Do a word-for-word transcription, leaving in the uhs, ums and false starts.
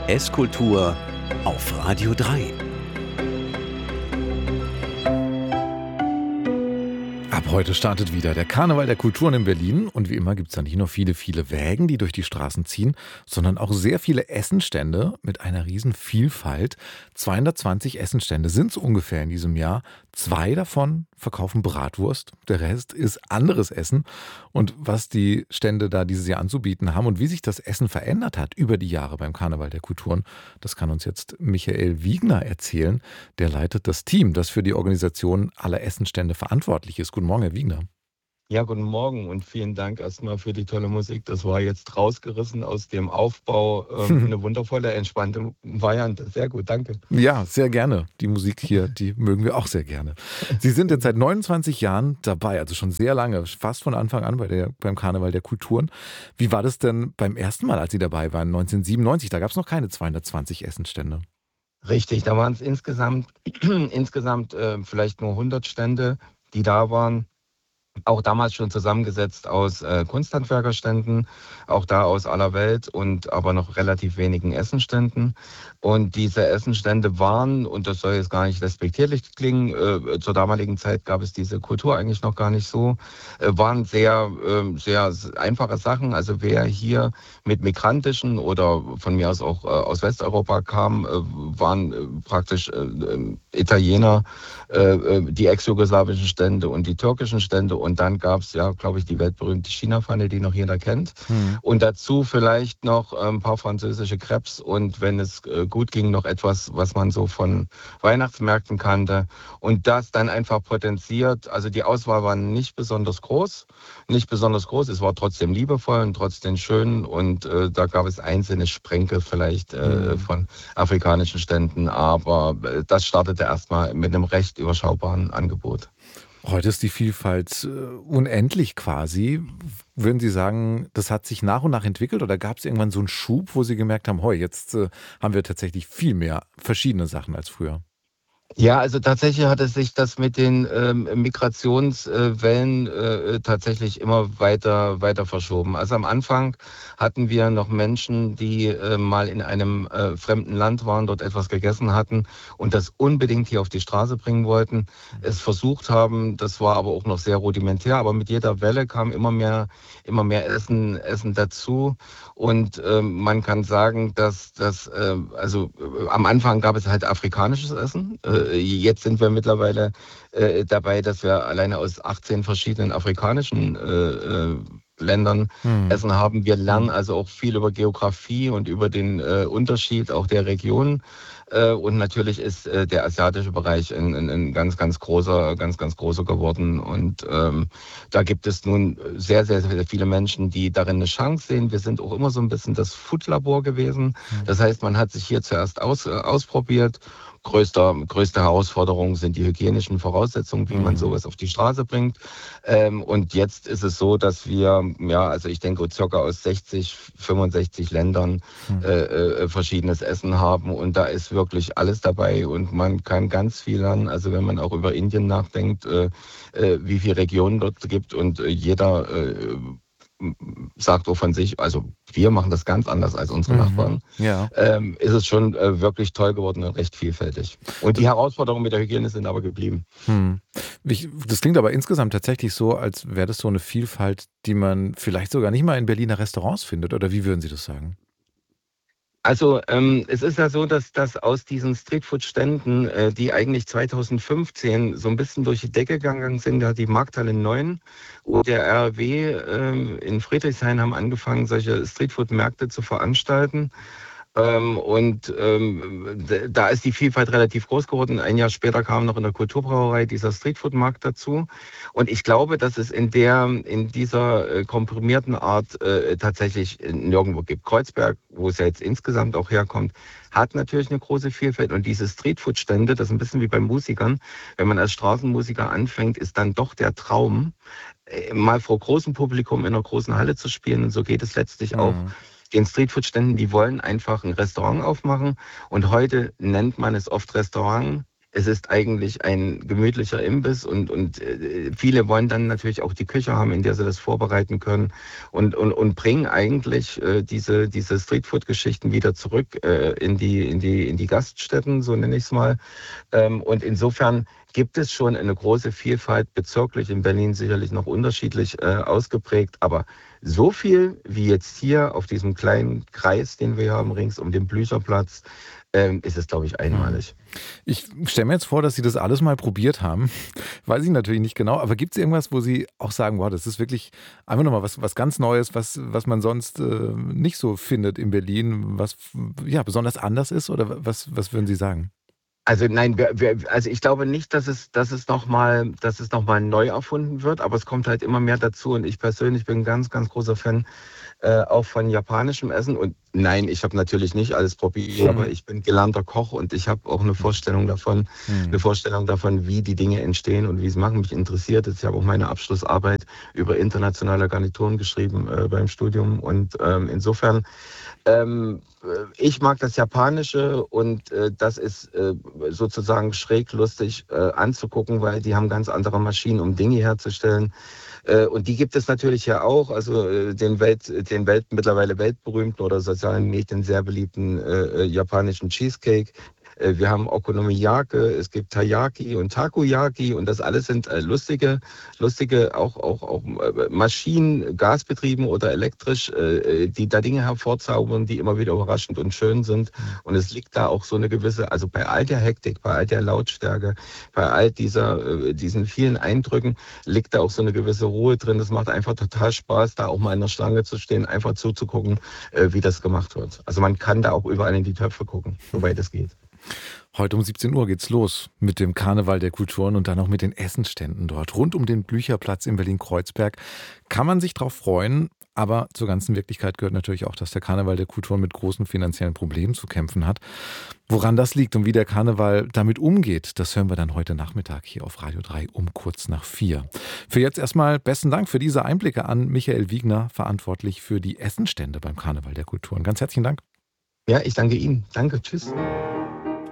Esskultur auf Radio drei. Ab heute startet wieder der Karneval der Kulturen in Berlin und wie immer gibt es da nicht nur viele, viele Wägen, die durch die Straßen ziehen, sondern auch sehr viele Essenstände mit einer riesen Vielfalt. zweihundertzwanzig Essenstände sind es ungefähr in diesem Jahr. Zwei davon verkaufen Bratwurst, der Rest ist anderes Essen. Und was die Stände da dieses Jahr anzubieten haben und wie sich das Essen verändert hat über die Jahre beim Karneval der Kulturen, das kann uns jetzt Michael Wiegner erzählen. Der leitet das Team, das für die Organisation aller Essenstände verantwortlich ist. Guten Morgen, Herr Wiegner. Ja, guten Morgen und vielen Dank erstmal für die tolle Musik. Das war jetzt rausgerissen aus dem Aufbau. Ähm, eine wundervolle, entspannte Variante. Sehr gut, danke. Ja, sehr gerne. Die Musik hier, die mögen wir auch sehr gerne. Sie sind jetzt seit neunundzwanzig Jahren dabei, also schon sehr lange, fast von Anfang an bei der, beim Karneval der Kulturen. Wie war das denn beim ersten Mal, als Sie dabei waren, neunzehnhundertsiebenundneunzig? Da gab es noch keine zweihundertzwanzig Essenstände. Richtig, da waren es insgesamt, insgesamt äh, vielleicht nur hundert Stände, die da waren. Auch damals schon zusammengesetzt aus äh, Kunsthandwerkerständen, auch da aus aller Welt und aber noch relativ wenigen Essenständen. Und diese Essenstände waren, und das soll jetzt gar nicht respektierlich klingen, äh, zur damaligen Zeit gab es diese Kultur eigentlich noch gar nicht so, äh, waren sehr, äh, sehr einfache Sachen. Also wer hier mit migrantischen oder von mir aus auch äh, aus Westeuropa kam, äh, waren äh, praktisch äh, Italiener, äh, die ex-jugoslawischen Stände und die türkischen Stände. Und dann gab es ja, glaube ich, die weltberühmte China-Pfanne, die noch jeder kennt. Hm. Und dazu vielleicht noch ein paar französische Crêpes und wenn es gut ging, noch etwas, was man so von Weihnachtsmärkten kannte. Und das dann einfach potenziert. Also die Auswahl war nicht besonders groß. Nicht besonders groß. Es war trotzdem liebevoll und trotzdem schön. Und äh, da gab es einzelne Sprenkel vielleicht äh, hm. von afrikanischen Ständen. Aber äh, das startete erstmal mit einem recht überschaubaren Angebot. Heute ist die Vielfalt äh, unendlich quasi. Würden Sie sagen, das hat sich nach und nach entwickelt oder gab es irgendwann so einen Schub, wo Sie gemerkt haben, hey, jetzt äh, haben wir tatsächlich viel mehr verschiedene Sachen als früher? Ja, also tatsächlich hatte sich das mit den ähm, Migrationswellen äh, tatsächlich immer weiter weiter verschoben. Also am Anfang hatten wir noch Menschen, die äh, mal in einem äh, fremden Land waren, dort etwas gegessen hatten und das unbedingt hier auf die Straße bringen wollten, es versucht haben. Das war aber auch noch sehr rudimentär. Aber mit jeder Welle kam immer mehr immer mehr Essen Essen dazu und äh, man kann sagen, dass das äh, also äh, am Anfang gab es halt afrikanisches Essen. Äh, Jetzt sind wir mittlerweile äh, dabei, dass wir alleine aus achtzehn verschiedenen afrikanischen äh, äh, Ländern hm. Essen haben. Wir lernen also auch viel über Geografie und über den äh, Unterschied auch der Regionen. Äh, und natürlich ist äh, der asiatische Bereich ein, ein, ein ganz, ganz großer, ganz, ganz großer geworden. Und ähm, da gibt es nun sehr, sehr, sehr viele Menschen, die darin eine Chance sehen. Wir sind auch immer so ein bisschen das Foodlabor gewesen. Hm. Das heißt, man hat sich hier zuerst aus, äh, ausprobiert. Größte, größte Herausforderung sind die hygienischen Voraussetzungen, wie man sowas auf die Straße bringt. Ähm, und jetzt ist es so, dass wir, ja, also ich denke, circa aus sechzig, fünfundsechzig Ländern äh, äh, verschiedenes Essen haben. Und da ist wirklich alles dabei und man kann ganz viel lernen. Also wenn man auch über Indien nachdenkt, äh, äh, wie viele Regionen dort gibt und äh, jeder äh, sagt auch von sich, also wir machen das ganz anders als unsere mhm. Nachbarn, ja. ähm, ist es schon äh, wirklich toll geworden und recht vielfältig. Und die Herausforderungen mit der Hygiene sind aber geblieben. Hm. Das klingt aber insgesamt tatsächlich so, als wäre das so eine Vielfalt, die man vielleicht sogar nicht mal in Berliner Restaurants findet. Oder wie würden Sie das sagen? Also ähm, es ist ja so, dass, dass aus diesen Streetfood-Ständen, äh, die eigentlich zweitausendfünfzehn so ein bisschen durch die Decke gegangen sind, da hat die Markthalle neun und der R R W äh, in Friedrichshain haben angefangen, solche Streetfood-Märkte zu veranstalten. Ähm, und ähm, da ist die Vielfalt relativ groß geworden. Ein Jahr später kam noch in der Kulturbrauerei dieser Streetfood-Markt dazu. Und ich glaube, dass es in der, in dieser äh, komprimierten Art äh, tatsächlich nirgendwo gibt. Kreuzberg, wo es ja jetzt insgesamt auch herkommt, hat natürlich eine große Vielfalt. Und diese Streetfood-Stände, das ist ein bisschen wie bei Musikern. Wenn man als Straßenmusiker anfängt, ist dann doch der Traum, äh, mal vor großem Publikum in einer großen Halle zu spielen. Und so geht es letztlich mhm. auch den Streetfood-Ständen, die wollen einfach ein Restaurant aufmachen und heute nennt man es oft Restaurant. Es ist eigentlich ein gemütlicher Imbiss und, und äh, viele wollen dann natürlich auch die Küche haben, in der sie das vorbereiten können und, und, und bringen eigentlich äh, diese, diese Streetfood-Geschichten wieder zurück äh, in, die, in, die, in die Gaststätten, so nenne ich es mal. Ähm, und insofern gibt es schon eine große Vielfalt, bezirklich in Berlin sicherlich noch unterschiedlich äh, ausgeprägt, aber so viel wie jetzt hier auf diesem kleinen Kreis, den wir haben, rings um den Blücherplatz, ähm, ist es, glaube ich, einmalig. Ich stelle mir jetzt vor, dass Sie das alles mal probiert haben. Weiß ich natürlich nicht genau, aber gibt es irgendwas, wo Sie auch sagen, wow, das ist wirklich einfach nochmal was, was ganz Neues, was, was man sonst äh, nicht so findet in Berlin, was ja besonders anders ist? Oder was, was würden Sie sagen? Also nein, wir, wir, also ich glaube nicht, dass es, dass es nochmal, dass es noch mal neu erfunden wird, aber es kommt halt immer mehr dazu. Und ich persönlich bin ein ganz, ganz großer Fan äh, auch von japanischem Essen. Und nein, ich habe natürlich nicht alles probiert, aber ich bin gelernter Koch und ich habe auch eine Vorstellung davon, eine Hm. Vorstellung davon, wie die Dinge entstehen und wie es machen. Mich interessiert es. Ich habe auch meine Abschlussarbeit über internationale Garnituren geschrieben äh, beim Studium. Und ähm, insofern ähm, ich mag das Japanische und äh, das ist äh, sozusagen schräg lustig äh, anzugucken, weil die haben ganz andere Maschinen, um Dinge herzustellen. Äh, und die gibt es natürlich ja auch, also äh, den Welt, den Welt mittlerweile weltberühmten oder sozialen Medien sehr beliebten äh, äh, japanischen Cheesecake. Äh, Wir haben Okonomiyaki, es gibt Taiyaki und Takoyaki und das alles sind äh, lustige, lustige auch, auch, auch äh, Maschinen, gasbetrieben oder elektrisch, äh, die da Dinge hervorzaubern, die immer wieder überraschend und schön sind. Und es liegt da auch so eine gewisse, also bei all der Hektik, bei all der Lautstärke, bei all dieser, äh, diesen vielen Eindrücken, liegt da auch so eine gewisse Ruhe drin. Das macht einfach total Spaß, da auch mal in der Schlange zu stehen, einfach zuzugucken, äh, wie das gemacht wird. Also man kann da auch überall in die Töpfe gucken, soweit es geht. Heute um siebzehn Uhr geht's los mit dem Karneval der Kulturen und dann auch mit den Essensständen dort. Rund um den Blücherplatz in Berlin-Kreuzberg kann man sich drauf freuen. Aber zur ganzen Wirklichkeit gehört natürlich auch, dass der Karneval der Kulturen mit großen finanziellen Problemen zu kämpfen hat. Woran das liegt und wie der Karneval damit umgeht, das hören wir dann heute Nachmittag hier auf Radio drei um kurz nach vier. Für jetzt erstmal besten Dank für diese Einblicke an Michael Wiegner, verantwortlich für die Essensstände beim Karneval der Kulturen. Ganz herzlichen Dank. Ja, ich danke Ihnen. Danke, tschüss.